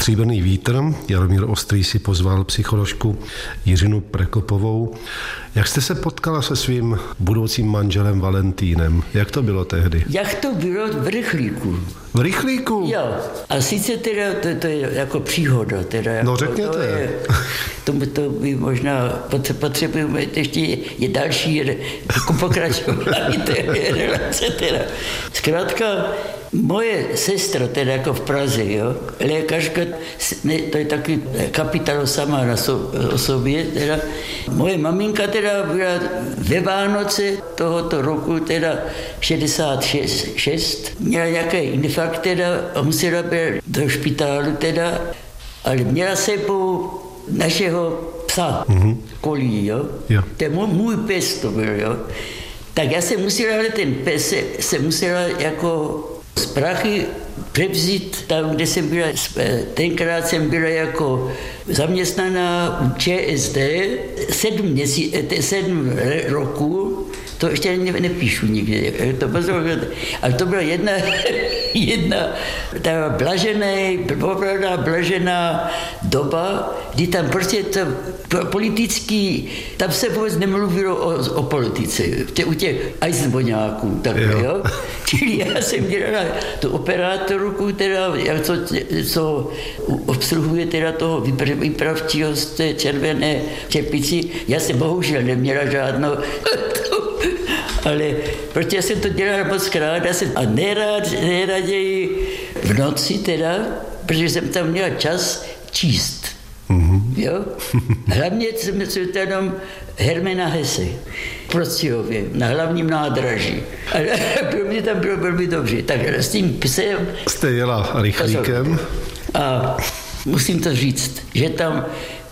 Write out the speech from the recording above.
Stříbrný vítr. Jaromír Ostrý si pozval psycholožku Jiřinu Prekopovou. Jak jste se potkala se svým budoucím manželem Valentínem? Jak to bylo tehdy? Jak to bylo v rychlíku. V rychlíku? Jo. A sice teda, to je jako příhoda. Teda jako, no řekněte. To by možná potřebujeme ještě je další jako pokračování té relace. Teda. Zkrátka, moje sestra, teda jako v Praze, jo, lékařka, to je taky kapitál sama o sobě, teda. Moje maminka teda byla ve Vánoce tohoto roku, teda 66, měla nějaký infarkt, teda, a musela být do špitálu, teda, ale měla sebou našeho psa, Kolí, jo. To je můj pes to byl, jo. Tak já jsem musela, ale ten pes se musela jako z Prachy převzít tam, kde jsem byla, tenkrát jsem byla jako zaměstnaná u ČSD 7 roků, to ještě nepíšu nikdy, ale to byla jedna ta blažená doba, kdy tam prostě to politický, tam se vůbec nemluvilo o politice, u těch Eisenboňáků, takhle, jo. Čili já jsem dělala tu operátorku, teda, co obsluhuje teda toho výpravčího z té červené čepici. Já jsem bohužel neměla žádnou, ale protože já jsem to dělala moc krát a nejraději v noci teda, protože jsem tam měla čas číst. Jo? Hlavně jsem se jenom Hermana Hesse v Prostějově, na hlavním nádraží. Ale pro mě tam bylo velmi dobře. Tak s tím psem... Jste jela rychlíkem? A musím to říct, že tam